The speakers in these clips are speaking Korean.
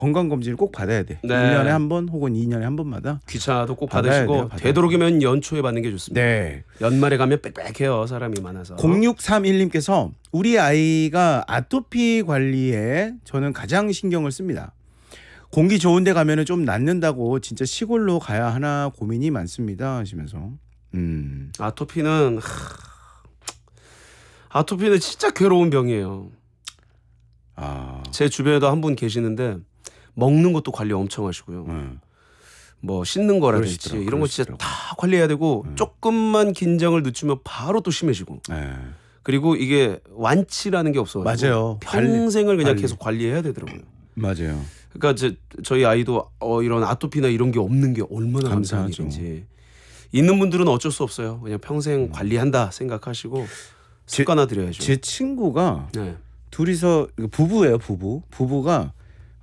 건강검진을 꼭 받아야 돼. 네. 1년에 한 번 혹은 2년에 한 번마다. 귀찮아도 꼭 받아야 받으시고 돼요, 받아야 되도록이면 연초에 받는 게 좋습니다. 네. 연말에 가면 빽빽해요. 사람이 많아서. 0631님께서 우리 아이가 아토피 관리에 저는 가장 신경을 씁니다. 공기 좋은 데 가면은 좀 낫는다고 진짜 시골로 가야 하나 고민이 많습니다 하시면서. 아토피는 진짜 괴로운 병이에요. 제 주변에도 한 분 계시는데 먹는 것도 관리 엄청 하시고요. 뭐 씻는 거라든지 그러시더라고요. 이런 거 진짜 다 관리해야 되고 조금만 긴장을 늦추면 바로 또 심해지고. 그리고 이게 완치라는 게 없어요. 맞아요. 평생을 그냥 관리. 계속 관리해야 되더라고요. 맞아요. 그러니까 저희 아이도 이런 아토피나 이런 게 없는 게 얼마나 감사한 감사하죠. 일인지. 있는 분들은 어쩔 수 없어요. 그냥 평생 관리한다 생각하시고 습관화 들여야죠. 제 친구가 네. 둘이서 부부예요. 부부가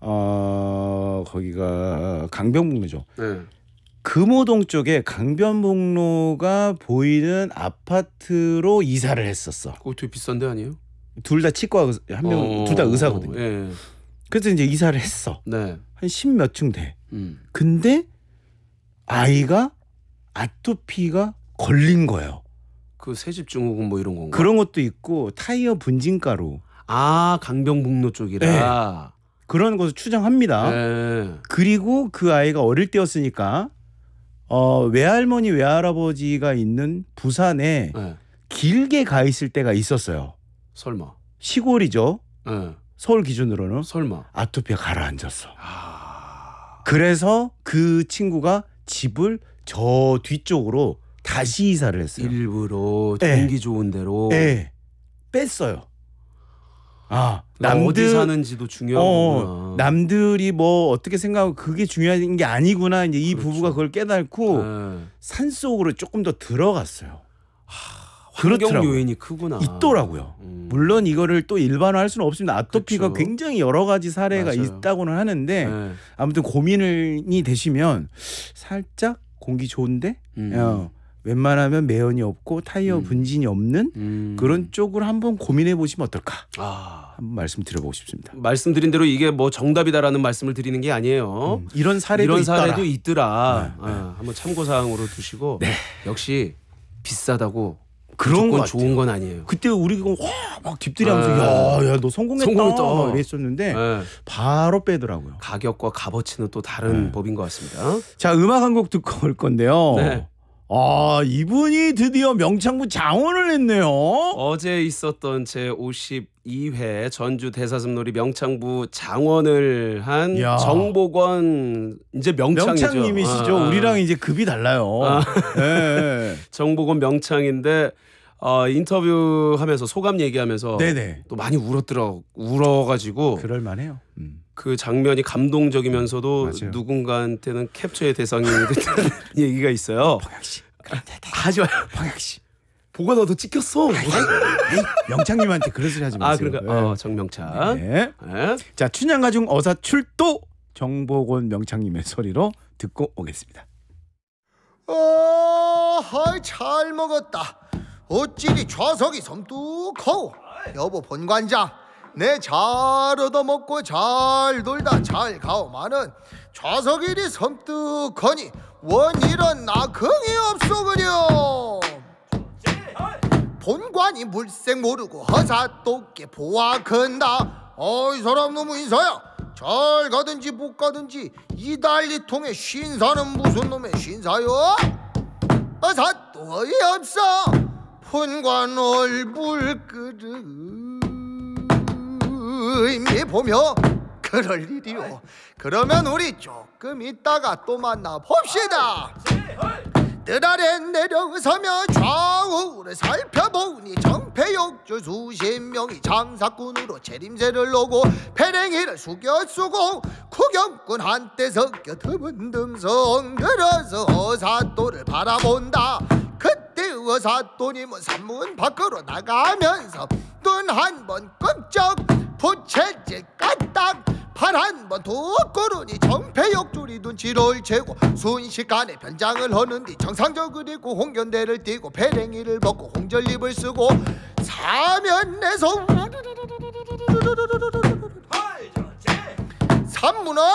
거기가 강변북로죠. 네. 금호동 쪽에 강변북로가 보이는 아파트로 이사를 했었어. 그거 되게 비싼 데 아니에요? 둘 다 치과 한 명 둘 다 의사거든요. 예. 그래서 이제 이사를 했어. 네. 한 10몇 층 돼. 음. 근데 아이가 아토피가 걸린 거예요. 그 새집증후군 뭐 이런 건가? 그런 것도 있고 타이어 분진가루 강병북로 쪽이라. 그런 것을 추정합니다. 네. 그리고 그 아이가 어릴 때였으니까 외할머니 외할아버지가 있는 부산에 네. 길게 가 있을 때가 있었어요. 설마. 시골이죠. 네. 서울 기준으로는. 설마. 아토피가 가라앉았어. 그래서 그 친구가 집을 저 뒤쪽으로 다시 이사를 했어요. 일부러 네. 공기 좋은 데로. 네. 뺐어요. 어디 사는지도 중요한 거구나. 남들이 뭐 어떻게 생각하고 그게 중요한 게 아니구나. 이제 이 그렇죠. 부부가 그걸 깨닫고 네. 산속으로 조금 더 들어갔어요. 환경 그렇더라고요. 요인이 크구나. 있더라고요. 물론 이거를 또 일반화할 수는 없습니다. 아토피가 그렇죠. 굉장히 여러 가지 사례가 맞아요. 있다고는 하는데 네. 아무튼 고민이 되시면 살짝 공기 좋은데 웬만하면 매연이 없고 타이어 분진이 없는 그런 쪽으로 한번 고민해 보시면 어떨까? 한번 말씀드려보고 싶습니다. 말씀드린 대로 이게 뭐 정답이다라는 말씀을 드리는 게 아니에요. 이런 사례도 있더라. 네. 한번 참고사항으로 두시고 역시 비싸다고 그런 무조건 거 좋은 건 아니에요. 그때 우리가 막 집들이하면서 야 너 성공했다 막 이랬었는데 네. 바로 빼더라고요. 가격과 값어치는 또 다른 법인 것 같습니다. 자, 음악 한 곡 듣고 올 건데요. 네. 이분이 드디어 명창부 장원을 했네요. 어제 있었던 제 52회 전주 대사슴놀이 명창부 장원을 한 야. 정복원 이제 명창이죠. 명창님이시죠. 우리랑 이제 급이 달라요. 네. 정복원 명창인데 인터뷰하면서 소감 얘기하면서 네네. 또 많이 울어가지고 그럴 만해요. 그 장면이 감동적이면서도 맞아요. 누군가한테는 캡처의 대상이 됐다는 얘기가 있어요. 씨. 하지 마요. 방학 씨. 보가 너도 찍혔어. 명창님한테 그런 소리 하지 마세요. 그러니까 정명창. 네. 네. 자, 춘향가중 어사 출도 정복원 명창님의 소리로 듣고 오겠습니다. 잘 먹었다. 어찌리 좌석이 섬뜩하오. 여보 본관장, 내 잘 얻어먹고 잘 놀다 잘 가오마는 좌석이리 섬뜩하니 원 이런 낙흥이 없어 그려. 본관이 물색 모르고 허사 똑게 보아큰다. 이 사람 너무 인사야. 잘 가든지 못 가든지 이달리 통에 신사는 무슨 놈의 신사요? 허사 또 어이없어. 본관 얼굴 끄름이 보며 그럴 일이요. 그러면 우리 조금 있다가 또 만나 봅시다. 뜰 아래 내려서며 좌우를 살펴보니 정패욕주 수십 명이 장사꾼으로 재림새를 놓고 패랭이를 숙여 쓰고 구경꾼 한때 섞여 드문듬성 들어서 어사또를 바라본다. 그때 어사또님은 산문 밖으로 나가면서 눈 한 번 끔쩍 부채질 까딱 팔 한 번 툭 고르니 정패욕줄이 눈치를 채고 순식간에 변장을 하는 뒤 정상적이고 홍견대를 띠고 패랭이를 벗고 홍절립을 쓰고 사면에서 산문은